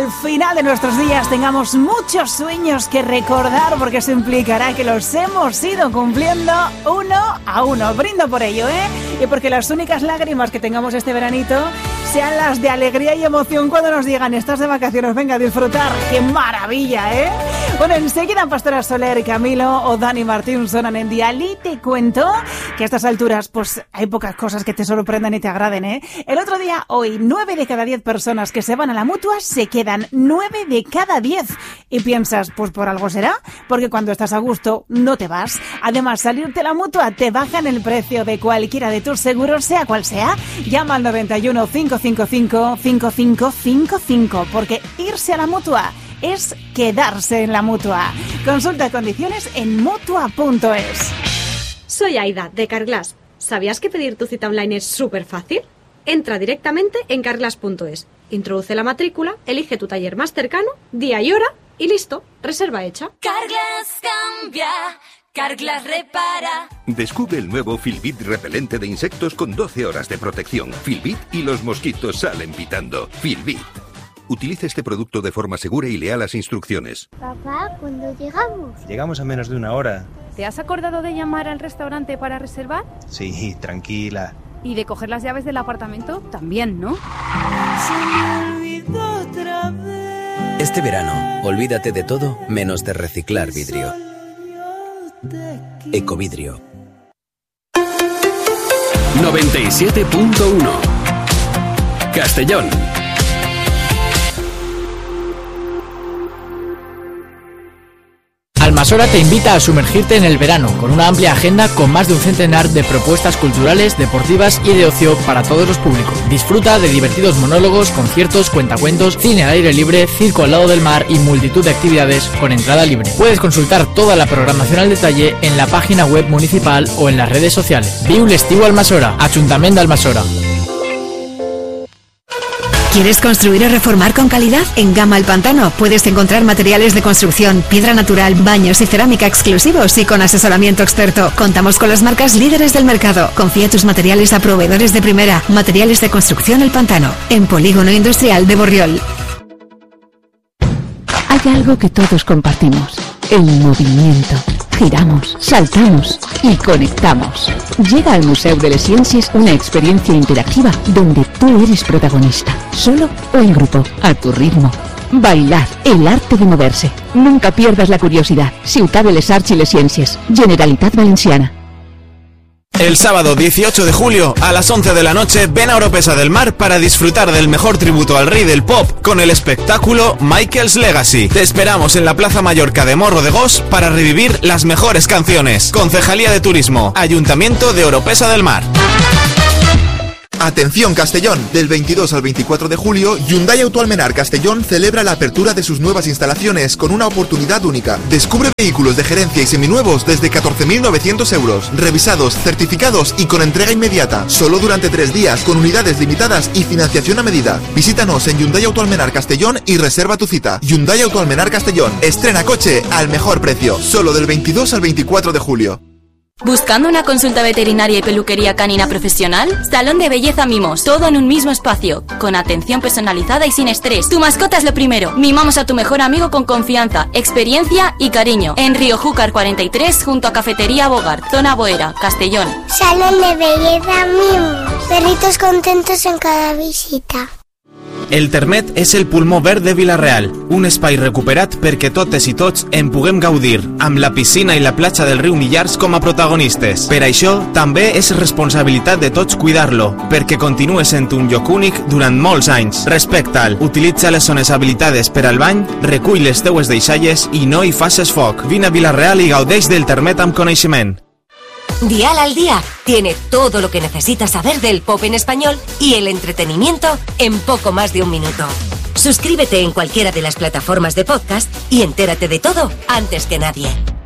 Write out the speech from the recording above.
final de nuestros días tengamos muchos sueños que recordar, porque eso implicará que los hemos ido cumpliendo uno a uno. Brindo por ello, y porque las únicas lágrimas que tengamos este veranito sean las de alegría y emoción cuando nos digan: estás de vacaciones, venga a disfrutar. ¡Qué maravilla, Bueno, enseguida Pastora Soler, Camilo o Dani Martín sonan en Dial y te cuento que a estas alturas pues hay pocas cosas que te sorprendan y te agraden, El otro día, hoy, 9 de cada 10 personas que se van a la Mutua se quedan. 9 de cada 10. Y piensas, pues por algo será, porque cuando estás a gusto no te vas. Además, salirte a la Mutua te bajan el precio de cualquiera de tus seguros, sea cual sea. Llama al 91 555 5555, porque irse a la Mutua es quedarse en la Mutua. Consulta condiciones en Mutua.es. Soy Aida, de Carglass. ¿Sabías que pedir tu cita online es súper fácil? Entra directamente en carglass.es, introduce la matrícula, elige tu taller más cercano, día y hora y listo, reserva hecha. Carglass cambia, Carglass repara. Descubre el nuevo Filbit repelente de insectos con 12 horas de protección. Filbit y los mosquitos salen pitando. Filbit. Utiliza este producto de forma segura y lea las instrucciones. Papá, ¿cuándo llegamos? Llegamos a menos de una hora. ¿Te has acordado de llamar al restaurante para reservar? Sí, tranquila. ¿Y de coger las llaves del apartamento? También, ¿no? Este verano, olvídate de todo menos de reciclar vidrio. Ecovidrio. 97.1 Castellón. Almasora te invita a sumergirte en el verano con una amplia agenda con más de un centenar de propuestas culturales, deportivas y de ocio para todos los públicos. Disfruta de divertidos monólogos, conciertos, cuentacuentos, cine al aire libre, circo al lado del mar y multitud de actividades con entrada libre. Puedes consultar toda la programación al detalle en la página web municipal o en las redes sociales. Viu l'estiu Almasora, Ayuntamiento de Almasora. ¿Quieres construir o reformar con calidad? En Gama El Pantano puedes encontrar materiales de construcción, piedra natural, baños y cerámica exclusivos y con asesoramiento experto. Contamos con las marcas líderes del mercado. Confía tus materiales a proveedores de primera. Materiales de construcción El Pantano, en Polígono Industrial de Borriol. Hay algo que todos compartimos: el movimiento. Giramos, saltamos y conectamos. Llega al Museu de les Ciències una experiencia interactiva donde tú eres protagonista, solo o en grupo, a tu ritmo. Bailar, el arte de moverse. Nunca pierdas la curiosidad. Ciutat de les Arts i les Ciències, Generalitat Valenciana. El sábado 18 de julio a las 11 de la noche ven a Oropesa del Mar para disfrutar del mejor tributo al rey del pop con el espectáculo Michael's Legacy. Te esperamos en la Plaza Mallorca de Morro de Gos para revivir las mejores canciones. Concejalía de Turismo, Ayuntamiento de Oropesa del Mar. Atención Castellón, del 22 al 24 de julio, Hyundai Autoalmenar Castellón celebra la apertura de sus nuevas instalaciones con una oportunidad única. Descubre vehículos de gerencia y seminuevos desde 14.900 euros, revisados, certificados y con entrega inmediata. Solo durante 3 días, con unidades limitadas y financiación a medida. Visítanos en Hyundai Autoalmenar Castellón y reserva tu cita. Hyundai Autoalmenar Castellón, estrena coche al mejor precio, solo del 22 al 24 de julio. ¿Buscando una consulta veterinaria y peluquería canina profesional? Salón de Belleza Mimos, todo en un mismo espacio, con atención personalizada y sin estrés. Tu mascota es lo primero. Mimamos a tu mejor amigo con confianza, experiencia y cariño. En Río Júcar 43, junto a Cafetería Bogart, zona Boera, Castellón. Salón de Belleza Mimos. Perritos contentos en cada visita. El Termet és el pulmó verd de Vila-real, un espai recuperat perquè totes i tots en puguem gaudir, amb la piscina i la platja del riu Millars com a protagonistes. Per això, també és responsabilitat de tots cuidar-lo, perquè continue sent un lloc únic durant molts anys. Respecta'l, utilitza les zones habilitades per al bany, recull les teues deixalles i no hi faces foc. Vine a Vila-real i gaudeix del Termet amb coneixement. Dial al Día tiene todo lo que necesitas saber del pop en español y el entretenimiento en poco más de un minuto. Suscríbete en cualquiera de las plataformas de podcast y entérate de todo antes que nadie.